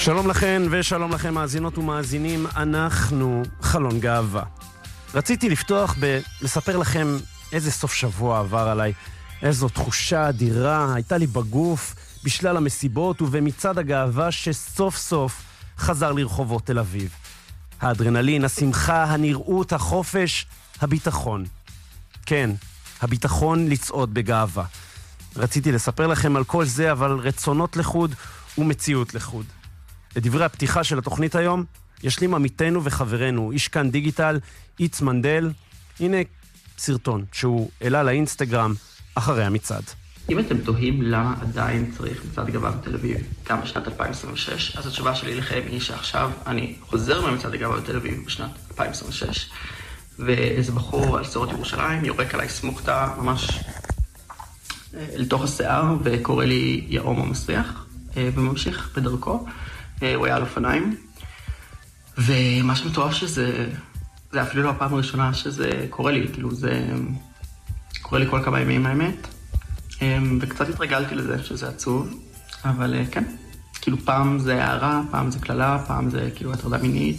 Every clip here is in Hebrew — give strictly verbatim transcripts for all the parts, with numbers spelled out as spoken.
שלום לכן ושלום לכם מאזינות ומאזינים, אנחנו חלון גאווה. רציתי לפתוח בלספר לכם איזה סוף שבוע עבר עליי, איזו תחושה אדירה הייתה לי בגוף בשלל המסיבות ובמצעד הגאווה שסוף סוף חזר לרחובות תל אביב. האדרנלין, השמחה, הנראות, החופש, הביטחון. כן, הביטחון לצעוד בגאווה. רציתי לספר לכם על כל זה, אבל רצונות לחוד ומציאות לחוד. לדברי הפתיחה של התוכנית היום, יש לי עמיתנו וחברנו, איש כאן דיגיטל, איץ מנדל. הנה סרטון שהוא העלה לאינסטגרם אחרי המצעד. אם אתם תוהים למה עדיין צריך מצעד גאווה בתל אביב, גם בשנת אלפיים עשרים ושש, אז התשובה שלי לכם היא שעכשיו אני חוזר ממצעד גאווה בתל אביב בשנת אלפיים עשרים ושש, ואיזה בחור על שדרות ירושלים יורק עליי סמוכתה ממש לתוך השיער, וקורא לי יאום המסריח, וממשיך בדרכו. הוא היה על אופניים, ומה שמטורף שזה, זה אפילו לא הפעם הראשונה שזה קורה לי, כאילו זה קורה לי כל כמה ימים האמת, וקצת התרגלתי לזה שזה עצוב, אבל כן, כאילו פעם זה הערה, פעם זה כללה, פעם זה כאילו הטרדה מינית.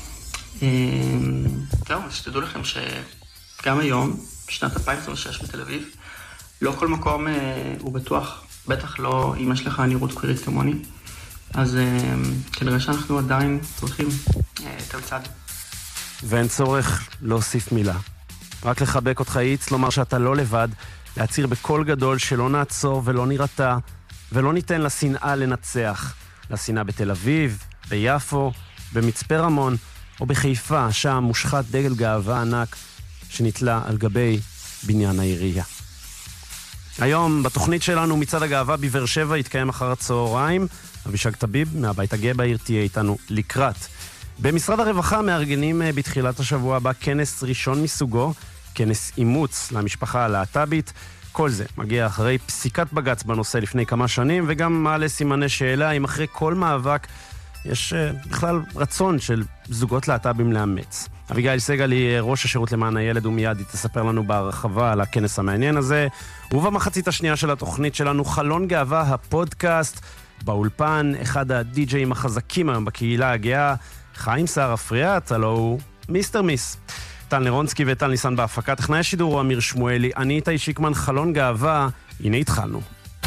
זהו, אז שתדעו לכם שגם היום, בשנת אלפיים עשרים ושש בתל אביב, לא כל מקום הוא בטוח, בטח לא אם יש לך נראות קווירית כמוני, אז כנראה שאנחנו עדיין צריכים את המצעד. ואין צורך להוסיף מילה. רק לחבק אותך איץ, לומר שאתה לא לבד, להצהיר בקול גדול שלא נעצור ולא נראתה, ולא ניתן לשנאה לנצח. לשנאה בתל אביב, ביפו, במצפה רמון, או בחיפה, שם מושחת דגל גאווה ענק שנתלה על גבי בניין העירייה. היום בתוכנית שלנו מצעד הגאווה בבאר שבע יתקיים אחר הצהריים. אבישג טביב מהבית הגאה בעיר תהיה איתנו לקראת. במשרד הרווחה מארגנים בתחילת השבוע הבא כנס ראשון מסוגו, כנס אימוץ למשפחה הלהט"בית. כל זה מגיע אחרי פסיקת בג"ץ בנושא לפני כמה שנים, וגם מעלה סימני שאלה אם אחרי כל מאבק יש בכלל רצון של זוגות להט"בים לאמץ. אביגיל סגל היא ראש השירות למען הילד, ומיד היא תספר לנו בהרחבה על הכנס המעניין הזה. ובמחצית השנייה של התוכנית שלנו חלון גאווה הפודקאסט, באולפן אחד הדי-ג'אים החזקים היום בקהילה הגאה, חיים סער אפריאט, הלו הוא מיסטר מיס. טל נרונסקי וטל ניסן בהפקה, טכנאי השידור הוא אמיר שמואלי, אני איתי שיקמן. חלון גאווה, הנה התחלנו.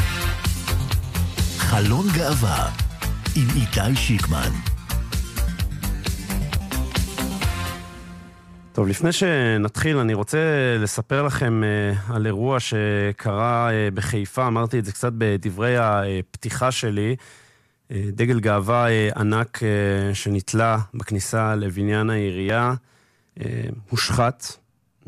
חלון גאווה עם איתי שיקמן. טוב, לפני שנתחיל, אני רוצה לספר לכם uh, על אירוע שקרה uh, בחיפה. אמרתי את זה קצת בדברי הפתיחה שלי. Uh, דגל גאווה uh, ענק uh, שנתלה בכניסה לבניין העירייה, uh, הושחת. Uh,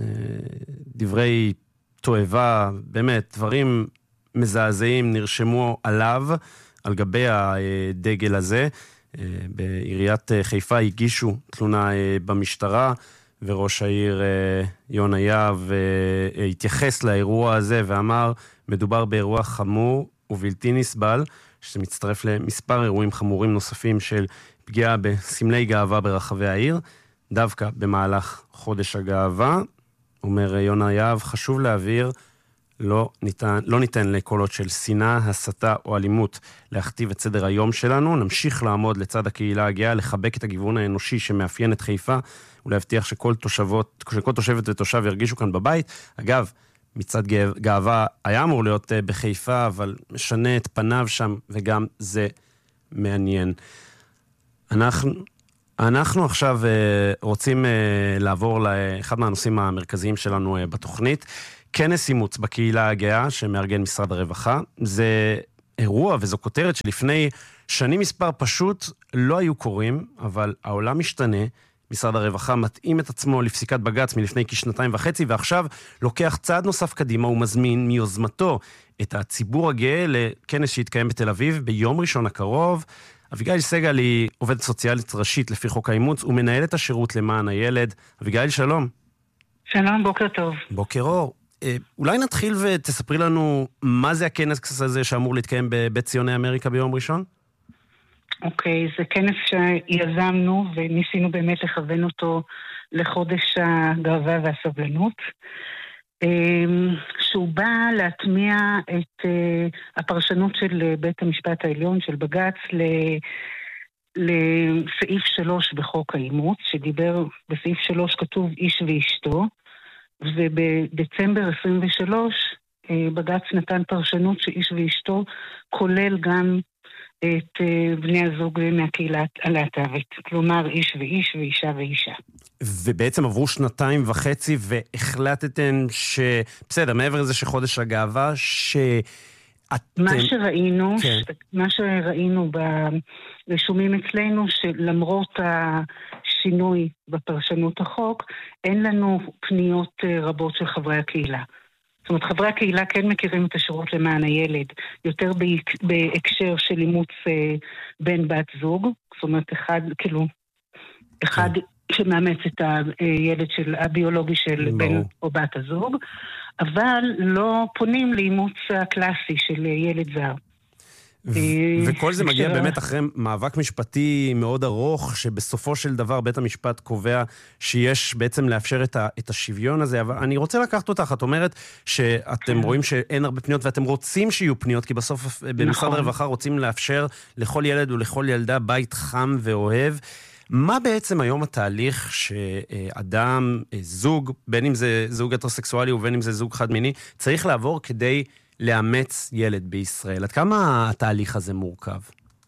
דברי תועבה, באמת, דברים מזעזעים נרשמו עליו, על גבי הדגל הזה. Uh, בעיריית uh, חיפה הגישו תלונה uh, במשטרה, וראש העיר יונה יהב התייחס לאירוע הזה ואמר, מדובר באירוע חמור ובלתי נסבל, שמצטרף למספר אירועים חמורים נוספים של פגיעה בסמלי גאווה ברחבי העיר, דווקא במהלך חודש הגאווה. אומר יונה יהב, חשוב להעביר, לא ניתן, לא ניתן לקולות של שנאה, הסתה או אלימות להכתיב את סדר היום שלנו. נמשיך לעמוד לצד הקהילה הגאה, לחבק את הגיוון האנושי שמאפיין את חיפה, ולהבטיח שכל תושבות, שכל תושבת ותושב ירגישו כאן בבית. אגב, מצעד גאווה היה אמור להיות בחיפה, אבל משנה את פניו שם, וגם זה מעניין. אנחנו, אנחנו עכשיו רוצים לעבור לאחד מהנושאים המרכזיים שלנו בתוכנית, כנס אימוץ בקהילה הגאה שמארגן משרד הרווחה. זה אירוע וזו כותרת שלפני שנים מספר פשוט לא היו קוראים, אבל העולם משתנה. משרד הרווחה מתאים את עצמו לפסיקת בג"ץ מלפני כשנתיים וחצי, ועכשיו לוקח צעד נוסף קדימה ומזמין מיוזמתו את הציבור הגאה לכנס שיתקיים בתל אביב ביום ראשון הקרוב. אביגיל סגל היא עובדת סוציאלית ראשית לפי חוק האימוץ ומנהלת השירות למען הילד. אביגיל, שלום. שלום, בוקר טוב. בוקר אור. אולי נתחיל ותספרי לנו מה זה הכנס הזה שאמור להתקיים בבית ציוני אמריקה ביום ראשון? אוקיי, זה כנס שיזמנו וניסינו באמת לכוון אותו לחודש הגאווה והסבלנות, שהוא בא להטמיע את הפרשנות של בית המשפט העליון, של בג"ץ, לסעיף שלוש בחוק האימוץ, שדיבר, בסעיף שלוש כתוב איש ואשתו, ובדצמבר עשרים ושלוש בג"ץ נתן פרשנות שאיש ואשתו כולל גם את בני הזוג מהקהילה הלהט"בית. כלומר, איש ואיש ואישה ואישה. ובעצם עברו שנתיים וחצי והחלטתם ש... בסדר, מעבר לזה שחודש הגאווה, ש... מה שראינו, כן. ש... מה שראינו ברשומים אצלנו, שלמרות השינוי בפרשנות החוק, אין לנו פניות רבות של חברי הקהילה. זאת אומרת, חברי הקהילה כן מכירים את השירות למען הילד, יותר בהקשר של אימוץ בן בת זוג, זאת אומרת, אחד, כאילו, אחד שמאמץ את הילד של, הביולוגי של בן או בת הזוג, אבל לא פונים לאימוץ הקלאסי של ילד זר. וכל זה מגיע באמת אחרי מאבק משפטי מאוד ארוך, שבסופו של דבר בית המשפט קובע שיש בעצם לאפשר את השוויון הזה, אבל אני רוצה לקחת אותך, את אומרת שאתם רואים שאין הרבה פניות, ואתם רוצים שיהיו פניות, כי בסוף במשרד הרווחה רוצים לאפשר לכל ילד ולכל ילדה בית חם ואוהב. מה בעצם היום התהליך שאדם, זוג, בין אם זה זוג הטרוסקסואלי ובין אם זה זוג חד מיני, צריך לעבור כדי לאמץ ילד בישראל? עד כמה התהליך הזה מורכב?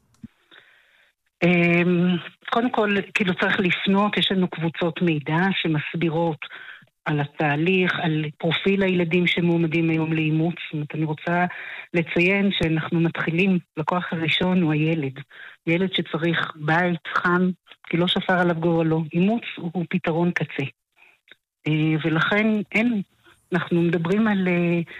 קודם כל, כאילו צריך לפנות, יש לנו קבוצות מידע שמסבירות על התהליך, על פרופיל הילדים שמועמדים היום לאימוץ. זאת אומרת, אני רוצה לציין שאנחנו מתחילים, לקוח הראשון הוא הילד. ילד שצריך בית חם, כי לא שפר עליו גורלו. אימוץ הוא פתרון קצה. ולכן אין, אנחנו מדברים על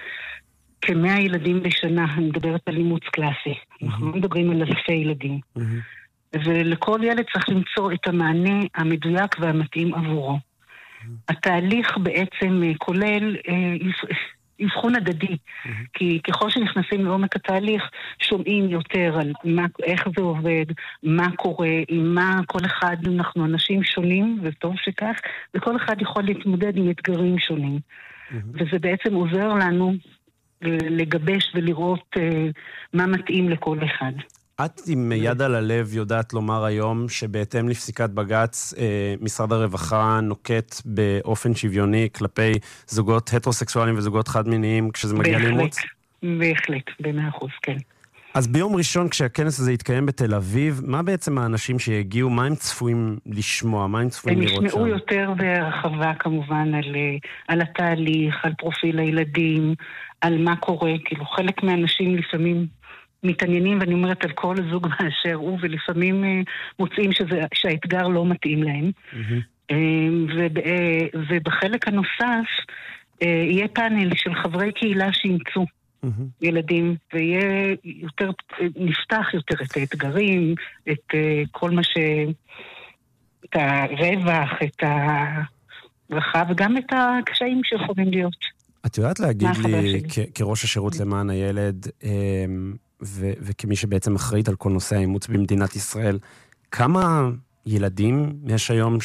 כמאה ילדים בשנה, אני מדברת על אימוץ קלאסי. אנחנו לא מדברים על אלפי ילדים. ולכל ילד צריך למצוא את המענה המדויק והמתאים עבורו. התהליך בעצם כולל אבחון הדדי, כי ככל שנכנסים לעומק התהליך, שומעים יותר על מה, איך זה עובד, מה קורה, עם מה כל אחד, אנחנו אנשים שונים, וטוב שכך, וכל אחד יכול להתמודד עם אתגרים שונים. וזה בעצם עוזר לנו לגבש ולראות מה מתאים לכל אחד. את עם יד על הלב יודעת לומר היום שבהתאם לפסיקת בג"ץ, משרד הרווחה נוקט באופן שוויוני כלפי זוגות הטרוסקסואליים וזוגות חד מיניים כשזה מגיע לאימוץ? בהחלט, במאה אחוז, כן. אז ביום ראשון כשהכנס הזה יתקיים בתל אביב, מה בעצם האנשים שיגיעו, מה הם צפויים לשמוע, מה הם צפויים לראות שם? הם ישמעו יותר בהרחבה כמובן על, על התהליך, על פרופיל הילדים, על מה קורה, כאילו חלק מהאנשים לפעמים מתעניינים, ואני אומרת על כל הזוג באשר הוא, ולפעמים מוצאים שזה, שהאתגר לא מתאים להם. Mm-hmm. ובחלק הנוסף, יהיה פאנל של חברי קהילה שימצאו mm-hmm. ילדים, ויהיה יותר, נפתח יותר את האתגרים, את כל מה ש... את הרווח, את הרחב, וגם את הקשיים שיכולים להיות. את יודעת להגיד לי, כראש השירות למען הילד, ו- וכמי שבעצם אחראית על כל נושא האימוץ במדינת ישראל, כמה ילדים יש היום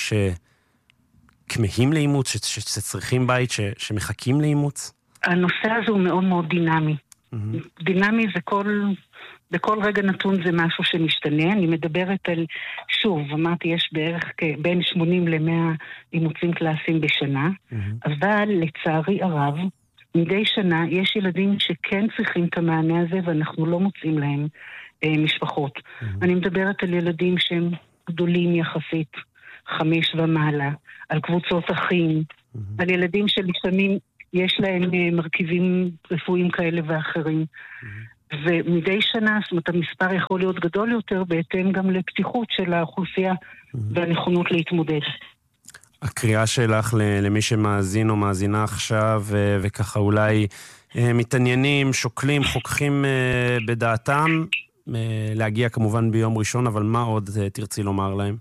שכמהים לאימוץ, ש- ש- שצריכים בית, ש- שמחכים לאימוץ? הנושא הזה הוא מאוד מאוד דינמי. Mm-hmm. דינמי זה כל, בכל רגע נתון זה משהו שמשתנה. אני מדברת על, שוב, אמרתי, יש בערך בין שמונים למאה אימוצים קלאסיים בשנה, mm-hmm. אבל לצערי הרב, מדי שנה יש ילדים שכן צריכים את המענה הזה, ואנחנו לא מוצאים להם אה, משפחות. Mm-hmm. אני מדברת על ילדים שהם גדולים יחסית, חמש ומעלה, על קבוצות אחים, mm-hmm. על ילדים שלפעמים יש להם אה, מרכיבים רפואיים כאלה ואחרים. Mm-hmm. ומדי שנה, זאת אומרת, המספר יכול להיות גדול יותר, בהתאם גם לפתיחות של האוכלוסייה mm-hmm. והנכונות להתמודד. הקריאה שלך למי שמאזין או מאזינה עכשיו, וככה אולי מתעניינים, שוקלים, חוקכים בדעתם, להגיע כמובן ביום ראשון, אבל מה עוד תרצי לומר להם?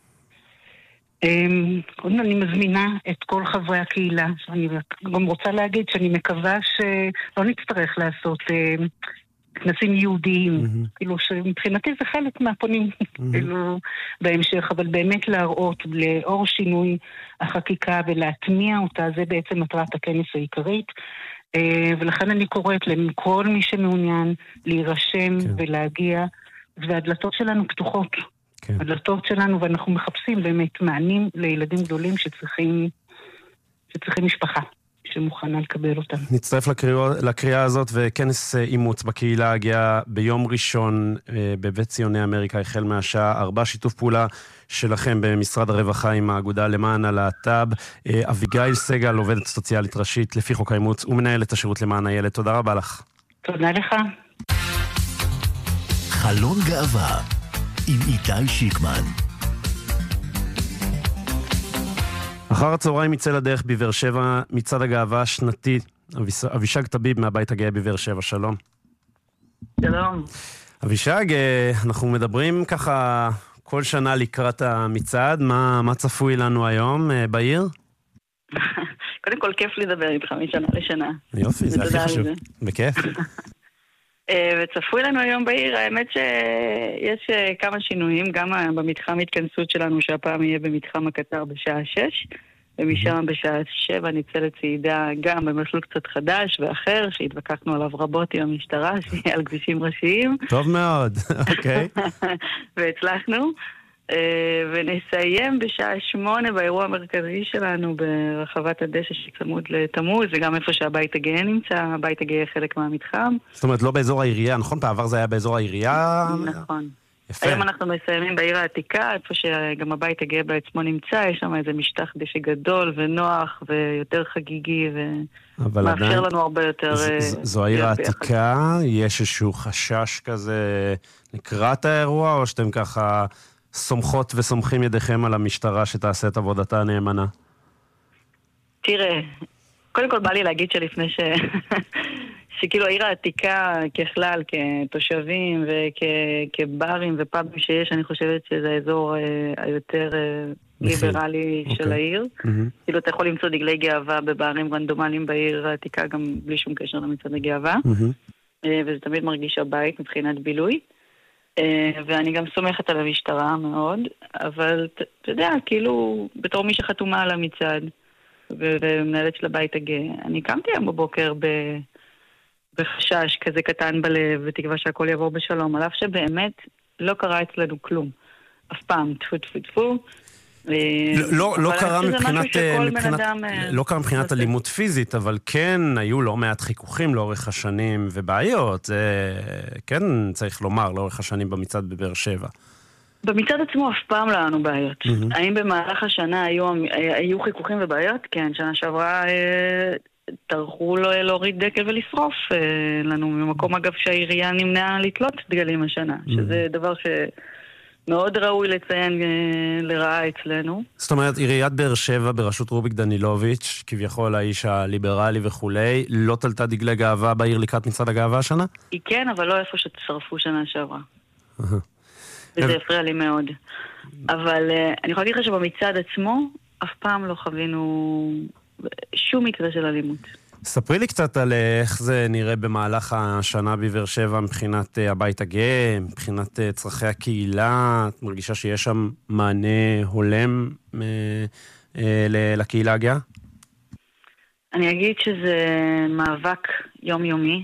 קודם אני מזמינה את כל חברי הקהילה. אני גם רוצה להגיד שאני מקווה שלא נצטרך לעשות כנסים יהודיים, mm-hmm. כאילו שמבחינתי זה חלק מהפונים, mm-hmm. כאילו בהמשך, אבל באמת להראות לאור שינוי החקיקה ולהטמיע אותה, זה בעצם מטרת הכנס העיקרית, ולכן אני קוראת לכל מי שמעוניין להירשם כן. ולהגיע, והדלתות שלנו פתוחות. כן. הדלתות שלנו, ואנחנו מחפשים באמת מענים לילדים גדולים שצריכים, שצריכים משפחה, שמוכנה לקבל אותם. נצטרף לקריאה, לקריאה הזאת, וכנס אימוץ בקהילה הגיע ביום ראשון בבית ציוני אמריקה, החל מהשעה ארבע, שיתוף פעולה שלכם במשרד הרווחה עם האגודה למען הלהט"ב. אביגיל סגל, עובדת סוציאלית ראשית לפי חוק האימוץ, ומנהלת השירות למען הילד. תודה רבה לך. תודה לך. חלון גאווה עם איתי שיקמן. אחר הצהריים יצא לדרך בבאר שבע מצעד הגאווה השנתי. אבישג טביב מהבית הגאה בבאר שבע, שלום. שלום. אבישג, אנחנו מדברים ככה כל שנה לקראת המצעד, מה, מה צפוי לנו היום בעיר? קודם כל כיף לדבר איתך משנה לשנה. יופי, זה הכי חשוב. בכיף. וצפוי לנו היום בעיר, האמת שיש כמה שינויים, גם במתחם התכנסות שלנו שהפעם יהיה במתחם הקצר בשעה שש, ומשם בשעה שבע נצא לצעידה גם במסלול קצת חדש ואחר, שהתווכחנו עליו רבות עם המשטרה, שיהיה על כבישים ראשיים. טוב מאוד, אוקיי. והצלחנו. ונסיים בשעה שמונה באירוע המרכזי שלנו ברחבת הדשא שצמוד לתמוז, וגם איפה שהבית הגאה נמצא, הבית הגאה חלק מהמתחם. זאת אומרת, לא באזור העירייה, נכון? בעבר זה היה באזור העירייה? נכון. יפה. היום אנחנו מסיימים בעיר העתיקה, איפה שגם הבית הגאה בעצמו נמצא, יש שם איזה משטח דשא גדול ונוח ויותר חגיגי, ומאפשר לנו הרבה יותר... זו העיר העתיקה, יש איזשהו חשש כזה לקראת האירוע, או שאתם ככה... סומכות וסומכים ידיכם על המשטרה שתעשה את עבודתה הנאמנה? תראה, קודם כל בא לי להגיד שלפני ש... שכאילו העיר העתיקה ככלל, כתושבים וכברים ופאבים שיש, אני חושבת שזה האזור היותר ליברלי של העיר. כאילו אתה יכול למצוא דגלי גאווה בברים רנדומליים בעיר העתיקה, גם בלי שום קשר למצעד הגאווה. וזה תמיד מרגיש הבית מבחינת בילוי. ואני גם סומכת על המשטרה מאוד, אבל אתה יודע, כאילו, בתור מי שחתומה על המצעד, ומנהלת של הבית הגאה, אני קמתי היום בבוקר בחשש כזה קטן בלב, ותקווה שהכל יעבור בשלום, על אף שבאמת לא קרה אצלנו כלום. אף פעם, טפו טפו טפו. לא קרה מבחינת אלימות פיזית, אבל כן היו לא מעט חיכוכים לאורך השנים ובעיות, זה כן צריך לומר לאורך השנים במצעד בבאר שבע. במצעד עצמו אף פעם לא היו בעיות. האם במהלך השנה היו חיכוכים ובעיות? כן, שנה שעברה טרחו להוריד דקל ולשרוף לנו, ממקום אגב שהעירייה נמנעה לתלות דגלים השנה, שזה דבר ש... מאוד ראוי לציין לרעה אצלנו. זאת אומרת, עיריית באר שבע בראשות רוביק דנילוביץ', כביכול האיש הליברלי וכולי, לא תלתה דגלי גאווה בעיר לקראת מצעד הגאווה השנה? היא כן, אבל לא איפה שצרפו שנה שעברה. וזה הפריע לי מאוד. אבל אני יכולה להגיד לך שבמצעד עצמו, אף פעם לא חווינו שום מקרה של אלימות. ספרי לי קצת על איך זה נראה במהלך השנה בבאר שבע מבחינת הבית הגאה, מבחינת צרכי הקהילה. את מרגישה שיש שם מענה הולם לקהילה הגאה? אני אגיד שזה מאבק יומיומי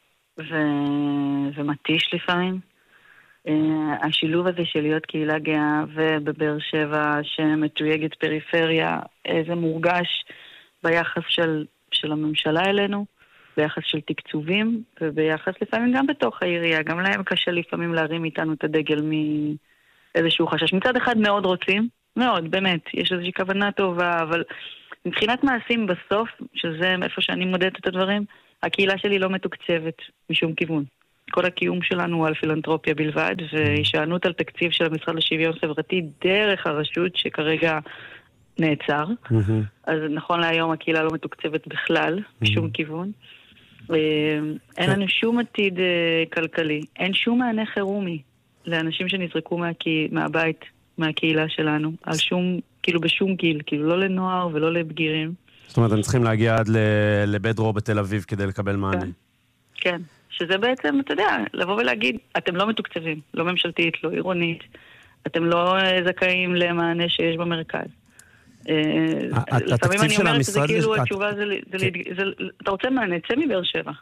ומתיש לפעמים. השילוב הזה של להיות קהילה גאה ובבאר שבע שמתויגת פריפריה, זה מורגש ביחס של של הממשלה אלינו, ביחס של תקצובים, וביחס לפעמים גם בתוך העירייה, גם להם קשה לפעמים להרים איתנו את הדגל מאיזשהו חשש. מצד אחד מאוד רוצים, מאוד, באמת, יש איזושהי כוונה טובה, אבל מבחינת מעשים בסוף, שזה איפה שאני מודדת את הדברים, הקהילה שלי לא מתוקצבת משום כיוון. כל הקיום שלנו הוא על פילנטרופיה בלבד, והישענות על תקציב של המשרד לשוויון חברתי דרך הרשות שכרגע נעצר. אז נכון להיום הקהילה לא מתוקצבת בכלל, בשום כיוון. אין לנו שום עתיד כלכלי, אין שום מענה חירומי לאנשים שנזרקו מהבית, מהקהילה שלנו, על שום, כאילו בשום גיל, כאילו לא לנוער ולא לבגירים. זאת אומרת, הם צריכים להגיע עד לבית דרור בתל אביב כדי לקבל מענה. כן, שזה בעצם, אתה יודע, לבוא ולהגיד, אתם לא מתוקצבים, לא ממשלתית, לא עירונית, אתם לא זכאים למענה שיש במרכז. לפעמים אני אומרת שזה כאילו התשובה זה, אתה רוצה מענה, צא מבאר שבע.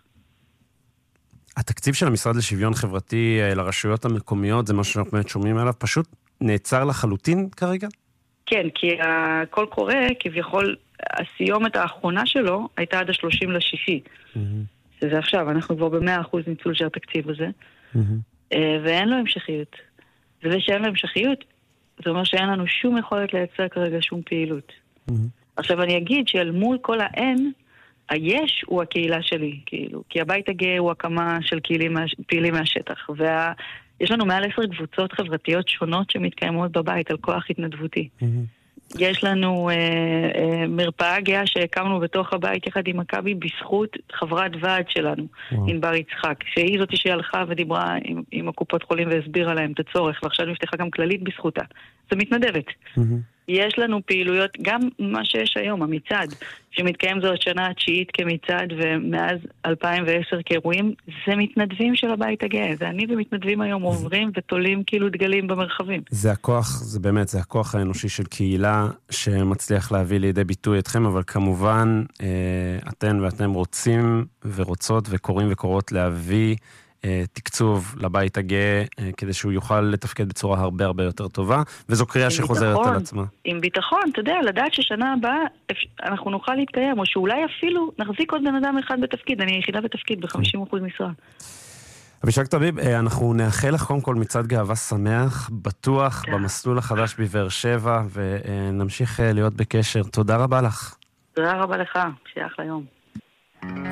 התקציב של המשרד לשוויון חברתי לרשויות המקומיות, זה משהו שאנחנו באמת שומעים עליו, פשוט נעצר לחלוטין כרגע? כן, כי הכל קורה, כביכול, הסיומת האחרונה שלו הייתה עד ה-שלושים לשישי. שזה עכשיו, אנחנו כבר ב-מאה אחוז ניצול של התקציב הזה, ואין לו המשכיות. וזה שאין לו המשכיות, זה אומר שאין לנו שום יכולת לייצר כרגע שום פעילות. עכשיו אני אגיד שאל מול כל האין, היש הוא הקהילה שלי, כאילו, כי הבית הגאה הוא הקמה של פעילים מהשטח, ויש לנו מעל עשר קבוצות חברתיות שונות שמתקיימות בבית על כוח התנדבותי. יש לנו אה, אה, מרפאה גאה שהקמנו בתוך הבית יחד עם מכבי בזכות חברת ועד שלנו, ענבר יצחק, שהיא זאת שהלכה ודיברה עם, עם הקופות חולים והסבירה להם את הצורך, ועכשיו נפתחה גם כללית בזכותה. זה מתנדבת. יש לנו פעילויות, גם מה שיש היום, המצעד, שמתקיים זו השנה התשיעית כמצעד, ומאז אלפיים ועשר כאירועים, זה מתנדבים של הבית הגאה. זה אני ומתנדבים היום עוברים ותולים כאילו דגלים במרחבים. זה הכוח, זה באמת, זה הכוח האנושי של קהילה שמצליח להביא לידי ביטוי אתכם, אבל כמובן, אתן ואתם רוצים ורוצות וקוראים וקורות להביא תקצוב לבית הגאה, כדי שהוא יוכל לתפקד בצורה הרבה הרבה יותר טובה, וזו קריאה שחוזרת ביטחון, על עצמה. עם ביטחון, אתה יודע, לדעת ששנה הבאה אנחנו נוכל להתקיים, או שאולי אפילו נחזיק עוד בן אדם אחד בתפקיד, אני היחידה בתפקיד ב-חמישים אחוז משרה. אבישג טביב, אנחנו נאחל לך קודם כל מצעד גאווה שמח, בטוח, במסלול החדש בבאר שבע, ונמשיך להיות בקשר. תודה רבה לך. תודה רבה לך, שיהיה אחלה יום.